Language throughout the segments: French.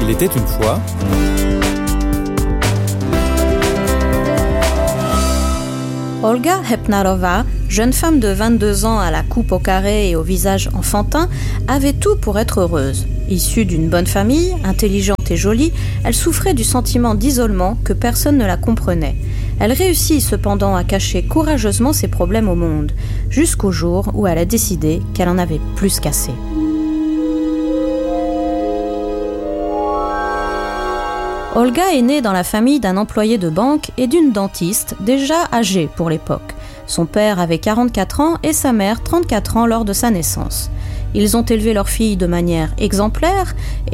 Il était une fois... Olga Hepnarova, jeune femme de 22 ans à la coupe au carré et au visage enfantin, avait tout pour être heureuse. Issue d'une bonne famille, intelligente et jolie, elle souffrait du sentiment d'isolement que personne ne la comprenait. Elle réussit cependant à cacher courageusement ses problèmes au monde, jusqu'au jour où elle a décidé qu'elle en avait plus qu'assez. Olga est née dans la famille d'un employé de banque et d'une dentiste déjà âgée pour l'époque. Son père avait 44 ans et sa mère 34 ans lors de sa naissance. Ils ont élevé leur fille de manière exemplaire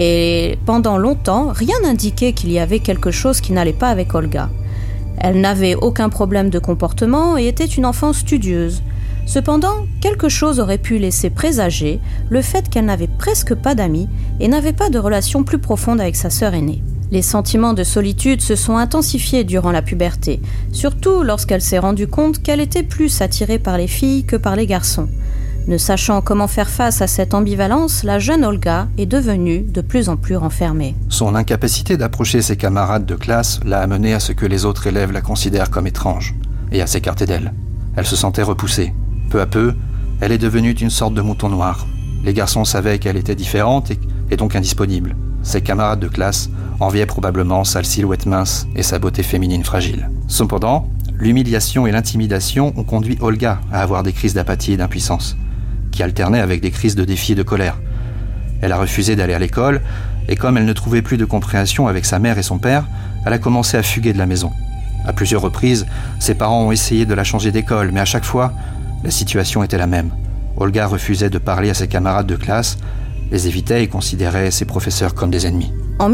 et pendant longtemps, rien n'indiquait qu'il y avait quelque chose qui n'allait pas avec Olga. Elle n'avait aucun problème de comportement et était une enfant studieuse. Cependant, quelque chose aurait pu laisser présager le fait qu'elle n'avait presque pas d'amis et n'avait pas de relation plus profonde avec sa sœur aînée. Les sentiments de solitude se sont intensifiés durant la puberté, surtout lorsqu'elle s'est rendue compte qu'elle était plus attirée par les filles que par les garçons. Ne sachant comment faire face à cette ambivalence, la jeune Olga est devenue de plus en plus renfermée. Son incapacité d'approcher ses camarades de classe l'a amenée à ce que les autres élèves la considèrent comme étrange et à s'écarter d'elle. Elle se sentait repoussée. Peu à peu, elle est devenue une sorte de mouton noir. Les garçons savaient qu'elle était différente et donc indisponible. Ses camarades de classe enviaient probablement sa silhouette mince et sa beauté féminine fragile. Cependant, l'humiliation et l'intimidation ont conduit Olga à avoir des crises d'apathie et d'impuissance, qui alternaient avec des crises de défi et de colère. Elle a refusé d'aller à l'école, et comme elle ne trouvait plus de compréhension avec sa mère et son père, elle a commencé à fuguer de la maison. À plusieurs reprises, ses parents ont essayé de la changer d'école, mais à chaque fois, la situation était la même. Olga refusait de parler à ses camarades de classe, les évitait et considérait ses professeurs comme des ennemis. En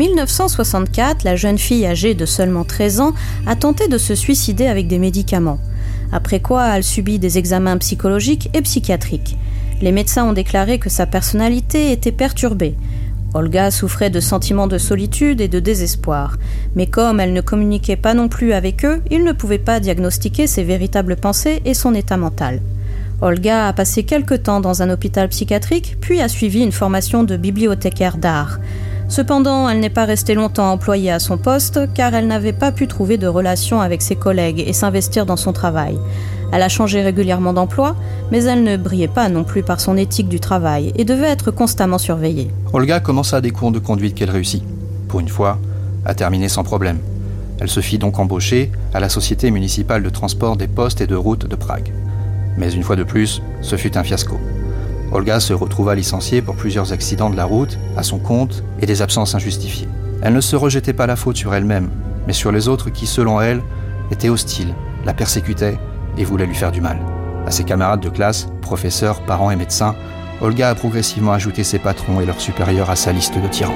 1964, la jeune fille âgée de seulement 13 ans a tenté de se suicider avec des médicaments. Après quoi, elle subit des examens psychologiques et psychiatriques. Les médecins ont déclaré que sa personnalité était perturbée. Olga souffrait de sentiments de solitude et de désespoir. Mais comme elle ne communiquait pas non plus avec eux, ils ne pouvaient pas diagnostiquer ses véritables pensées et son état mental. Olga a passé quelque temps dans un hôpital psychiatrique, puis a suivi une formation de bibliothécaire d'art. Cependant, elle n'est pas restée longtemps employée à son poste, car elle n'avait pas pu trouver de relation avec ses collègues et s'investir dans son travail. Elle a changé régulièrement d'emploi, mais elle ne brillait pas non plus par son éthique du travail et devait être constamment surveillée. Olga commença des cours de conduite qu'elle réussit, pour une fois, à terminer sans problème. Elle se fit donc embaucher à la Société municipale de transport des postes et de routes de Prague. Mais une fois de plus, ce fut un fiasco. Olga se retrouva licenciée pour plusieurs accidents de la route, à son compte, et des absences injustifiées. Elle ne se rejetait pas la faute sur elle-même, mais sur les autres qui, selon elle, étaient hostiles, la persécutaient et voulaient lui faire du mal. À ses camarades de classe, professeurs, parents et médecins, Olga a progressivement ajouté ses patrons et leurs supérieurs à sa liste de tyrans.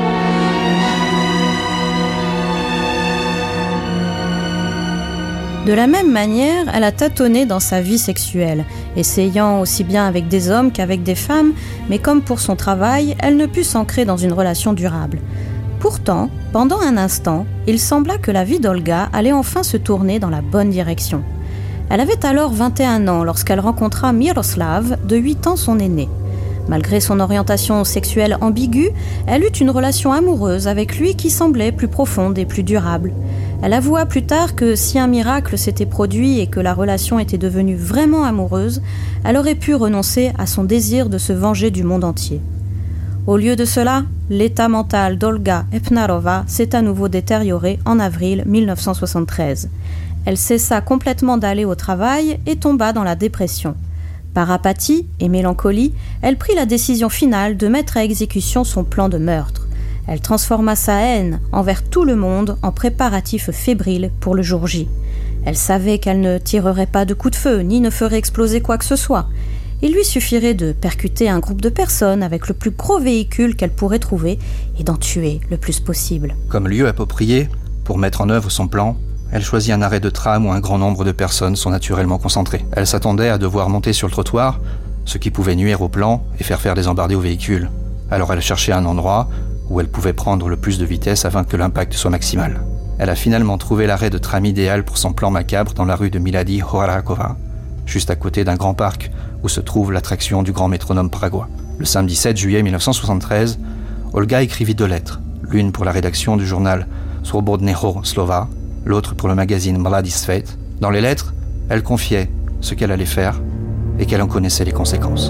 De la même manière, elle a tâtonné dans sa vie sexuelle, essayant aussi bien avec des hommes qu'avec des femmes, mais comme pour son travail, elle ne put s'ancrer dans une relation durable. Pourtant, pendant un instant, il sembla que la vie d'Olga allait enfin se tourner dans la bonne direction. Elle avait alors 21 ans lorsqu'elle rencontra Miroslav, de 8 ans son aîné. Malgré son orientation sexuelle ambiguë, elle eut une relation amoureuse avec lui qui semblait plus profonde et plus durable. Elle avoua plus tard que si un miracle s'était produit et que la relation était devenue vraiment amoureuse, elle aurait pu renoncer à son désir de se venger du monde entier. Au lieu de cela, l'état mental d'Olga Hepnarova s'est à nouveau détérioré en avril 1973. Elle cessa complètement d'aller au travail et tomba dans la dépression. Par apathie et mélancolie, elle prit la décision finale de mettre à exécution son plan de meurtre. Elle transforma sa haine envers tout le monde en préparatifs fébriles pour le jour J. Elle savait qu'elle ne tirerait pas de coup de feu ni ne ferait exploser quoi que ce soit. Il lui suffirait de percuter un groupe de personnes avec le plus gros véhicule qu'elle pourrait trouver et d'en tuer le plus possible. Comme lieu approprié pour mettre en œuvre son plan, elle choisit un arrêt de tram où un grand nombre de personnes sont naturellement concentrées. Elle s'attendait à devoir monter sur le trottoir, ce qui pouvait nuire au plan et faire des embardées aux véhicules. Alors elle cherchait un endroit où elle pouvait prendre le plus de vitesse afin que l'impact soit maximal. Elle a finalement trouvé l'arrêt de tram idéal pour son plan macabre dans la rue de Milady Horakova, juste à côté d'un grand parc où se trouve l'attraction du grand métronome pragois. Le samedi 7 juillet 1973, Olga écrivit 2 lettres, l'une pour la rédaction du journal Slobodného slova, l'autre pour le magazine Mladý svět. Dans les lettres, elle confiait ce qu'elle allait faire et qu'elle en connaissait les conséquences.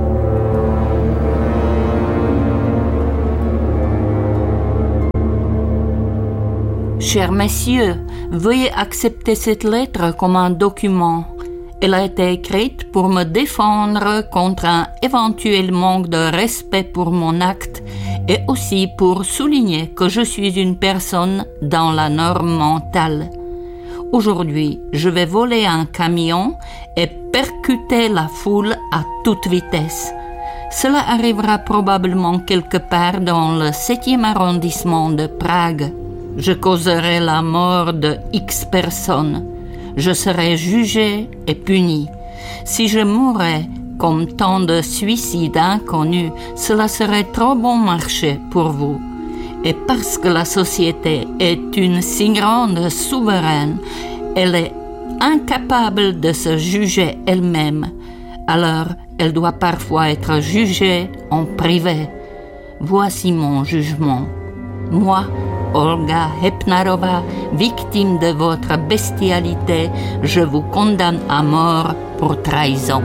Chers messieurs, veuillez accepter cette lettre comme un document. Elle a été écrite pour me défendre contre un éventuel manque de respect pour mon acte et aussi pour souligner que je suis une personne dans la norme mentale. Aujourd'hui, je vais voler un camion et percuter la foule à toute vitesse. Cela arrivera probablement quelque part dans le 7e arrondissement de Prague. Je causerai la mort de X personnes. Je serai jugé et puni. Si je mourais comme tant de suicides inconnus, cela serait trop bon marché pour vous. Et parce que la société est une si grande souveraine, elle est incapable de se juger elle-même. Alors, elle doit parfois être jugée en privé. Voici mon jugement. Moi, Olga Hepnarova, victime de votre bestialité, je vous condamne à mort pour trahison.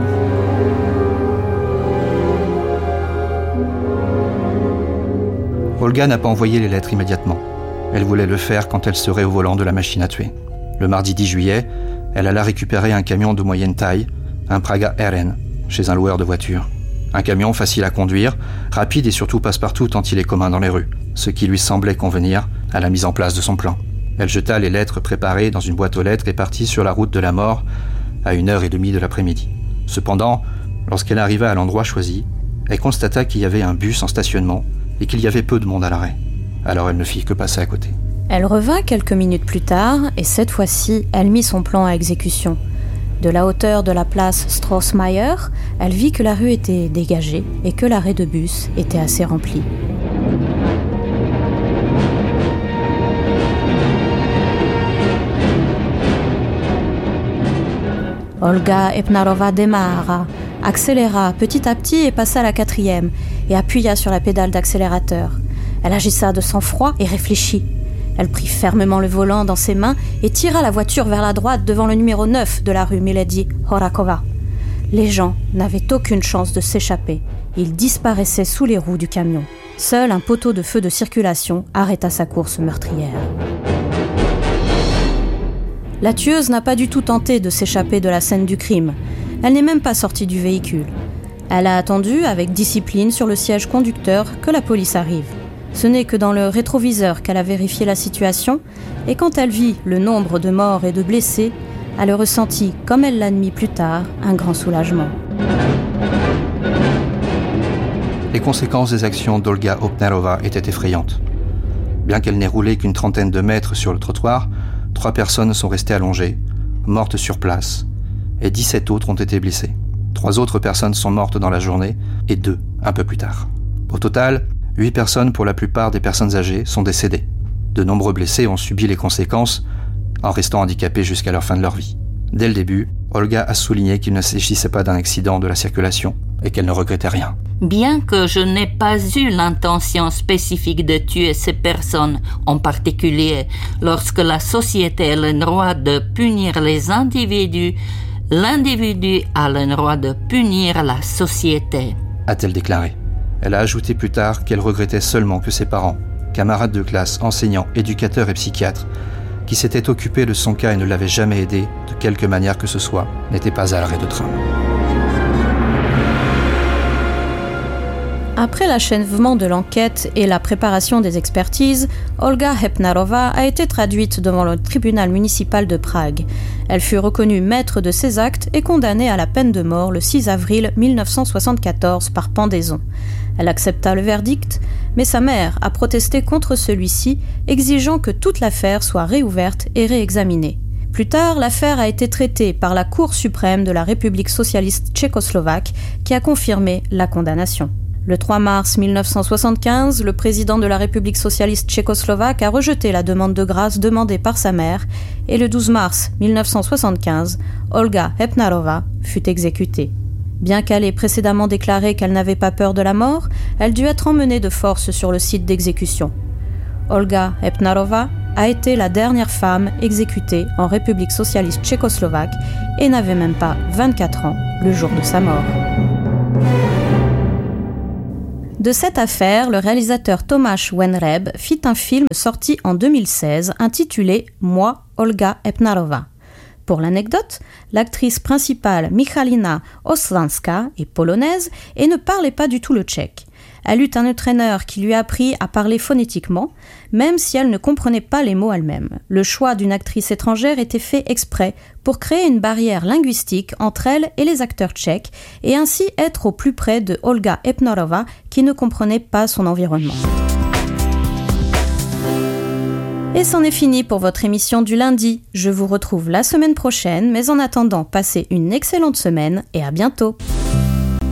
Olga n'a pas envoyé les lettres immédiatement. Elle voulait le faire quand elle serait au volant de la machine à tuer. Le mardi 10 juillet, elle alla récupérer un camion de moyenne taille, un Praga RN, chez un loueur de voitures. Un camion facile à conduire, rapide et surtout passe-partout tant il est commun dans les rues, ce qui lui semblait convenir à la mise en place de son plan. Elle jeta les lettres préparées dans une boîte aux lettres et partit sur la route de la mort à 1h30 de l'après-midi. Cependant, lorsqu'elle arriva à l'endroit choisi, elle constata qu'il y avait un bus en stationnement et qu'il y avait peu de monde à l'arrêt. Alors elle ne fit que passer à côté. Elle revint quelques minutes plus tard et cette fois-ci, elle mit son plan à exécution. De la hauteur de la place Strassmayer, elle vit que la rue était dégagée et que l'arrêt de bus était assez rempli. Olga Hepnarova démarra, accéléra petit à petit et passa à la 4e et appuya sur la pédale d'accélérateur. Elle agissa de sang-froid et réfléchit. Elle prit fermement le volant dans ses mains et tira la voiture vers la droite devant le numéro 9 de la rue Milady Horakova. Les gens n'avaient aucune chance de s'échapper. Ils disparaissaient sous les roues du camion. Seul un poteau de feu de circulation arrêta sa course meurtrière. La tueuse n'a pas du tout tenté de s'échapper de la scène du crime. Elle n'est même pas sortie du véhicule. Elle a attendu avec discipline sur le siège conducteur que la police arrive. Ce n'est que dans le rétroviseur qu'elle a vérifié la situation et quand elle vit le nombre de morts et de blessés, elle ressentit, comme elle l'admit plus tard, un grand soulagement. Les conséquences des actions d'Olga Hepnarova étaient effrayantes. Bien qu'elle n'ait roulé qu'une trentaine de mètres sur le trottoir, 3 personnes sont restées allongées, mortes sur place, et 17 autres ont été blessées. 3 autres personnes sont mortes dans la journée et 2 un peu plus tard. Au total, 8 personnes, pour la plupart des personnes âgées, sont décédées. De nombreux blessés ont subi les conséquences en restant handicapés jusqu'à la fin de leur vie. Dès le début, Olga a souligné qu'il ne s'agissait pas d'un accident de la circulation et qu'elle ne regrettait rien. Bien que je n'ai pas eu l'intention spécifique de tuer ces personnes, en particulier lorsque la société a le droit de punir les individus, l'individu a le droit de punir la société, a-t-elle déclaré. Elle a ajouté plus tard qu'elle regrettait seulement que ses parents, camarades de classe, enseignants, éducateurs et psychiatres, qui s'étaient occupés de son cas et ne l'avaient jamais aidé, de quelque manière que ce soit, n'étaient pas à l'arrêt de train. Après l'achèvement de l'enquête et la préparation des expertises, Olga Hepnarova a été traduite devant le tribunal municipal de Prague. Elle fut reconnue maître de ses actes et condamnée à la peine de mort le 6 avril 1974 par pendaison. Elle accepta le verdict, mais sa mère a protesté contre celui-ci, exigeant que toute l'affaire soit réouverte et réexaminée. Plus tard, l'affaire a été traitée par la Cour suprême de la République socialiste tchécoslovaque qui a confirmé la condamnation. Le 3 mars 1975, le président de la République socialiste tchécoslovaque a rejeté la demande de grâce demandée par sa mère et le 12 mars 1975, Olga Hepnarova fut exécutée. Bien qu'elle ait précédemment déclaré qu'elle n'avait pas peur de la mort, elle dut être emmenée de force sur le site d'exécution. Olga Epnarova a été la dernière femme exécutée en République socialiste tchécoslovaque et n'avait même pas 24 ans le jour de sa mort. De cette affaire, le réalisateur Tomáš Wenreb fit un film sorti en 2016 intitulé « Moi, Olga Epnarova ». Pour l'anecdote, l'actrice principale Michalina Oslanska est polonaise et ne parlait pas du tout le tchèque. Elle eut un entraîneur qui lui a appris à parler phonétiquement, même si elle ne comprenait pas les mots elle-même. Le choix d'une actrice étrangère était fait exprès pour créer une barrière linguistique entre elle et les acteurs tchèques et ainsi être au plus près de Olga Epnarova qui ne comprenait pas son environnement. Et c'en est fini pour votre émission du lundi. Je vous retrouve la semaine prochaine, mais en attendant, passez une excellente semaine et à bientôt.